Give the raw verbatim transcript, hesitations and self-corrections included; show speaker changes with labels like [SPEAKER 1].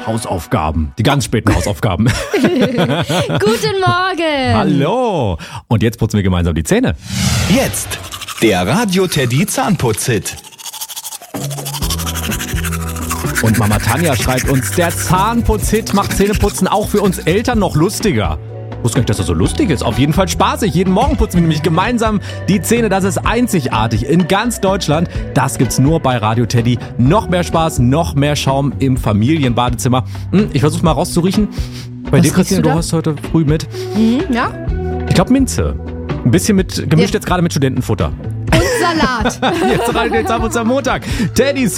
[SPEAKER 1] Hausaufgaben. Die ganz späten Hausaufgaben.
[SPEAKER 2] Guten Morgen.
[SPEAKER 1] Hallo. Und jetzt putzen wir gemeinsam die Zähne.
[SPEAKER 3] Jetzt der Radio Teddy Zahnputz-Hit.
[SPEAKER 1] Und Mama Tanja schreibt uns, der Zahnputz-Hit macht Zähneputzen auch für uns Eltern noch lustiger. Ich wusste gar nicht, dass das so lustig ist. Auf jeden Fall spaßig. Jeden Morgen putzen wir nämlich gemeinsam die Zähne. Das ist einzigartig in ganz Deutschland. Das gibt's nur bei Radio Teddy. Noch mehr Spaß, noch mehr Schaum im Familienbadezimmer. Hm, ich versuche mal rauszuriechen. Bei
[SPEAKER 2] Was
[SPEAKER 1] dir, Christine,
[SPEAKER 2] riechst du
[SPEAKER 1] du
[SPEAKER 2] da?
[SPEAKER 1] hast heute früh mit.
[SPEAKER 2] Hm, ja?
[SPEAKER 1] Ich glaube Minze. Ein bisschen mit, gemischt
[SPEAKER 2] Ja.
[SPEAKER 1] jetzt gerade mit Studentenfutter.
[SPEAKER 2] Und Salat.
[SPEAKER 1] Jetzt rein den Zahnputz am Montag. Teddys